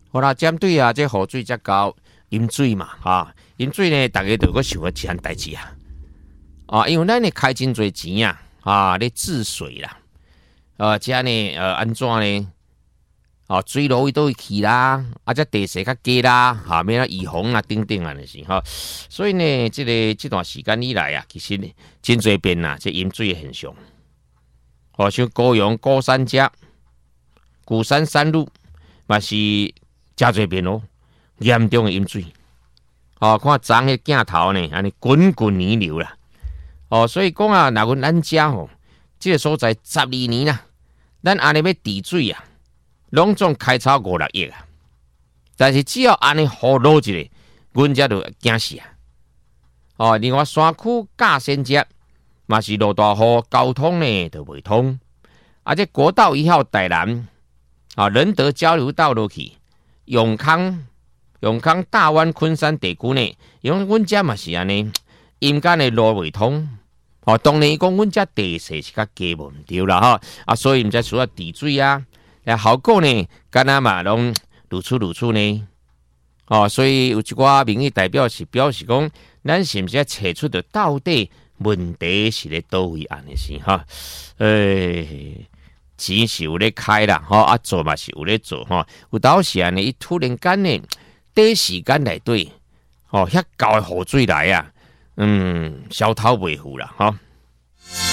好啦，针对啊，这雨水才高，饮水嘛，饮水呢，大家都个想要一项代志因为咱呢开真侪钱咧治水啦，这呢安怎呢？水路位都会去啦，这地势较低啦，免预防啊，等等啊，就是所以呢，这段时间以来其实真侪变这饮水的现象。像高雄、高山家、鼓山山路，嘛是真侪变严重的饮水。看昨个镜头呢，安尼滚滚泥流啦。所以讲若阮咱家这个所在12年啦，咱安尼要治水拢总开超5-6亿但是只要安尼雨落一个，阮遮就惊死另外山区甲仙节嘛是落大雨，交通呢就袂通。这国道1号台南仁德交流道落去，永康大湾昆山地区呢，因为阮遮嘛是安尼，阴间的路袂通。当然讲阮遮地势是较低无毋对啦所以毋才需要治水效果呢，敢若嘛拢如此呢。所以有一寡民意代表是表示讲，咱是毋是要找出的到底问题是咧倒位安尼是钱是有咧开啦做嘛是有咧做有当时呢，伊突然间呢，短时间内底遐高的雨水来小偷袂付啦